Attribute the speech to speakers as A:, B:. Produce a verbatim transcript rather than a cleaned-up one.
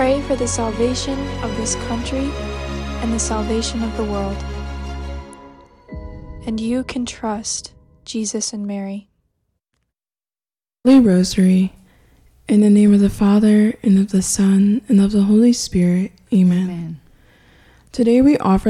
A: pray for the salvation of this country and the salvation of the world. And you can trust Jesus and Mary.
B: Holy Rosary, in the name of the Father, and of the Son, and of the Holy Spirit. Amen.
C: Amen.
B: Today we offer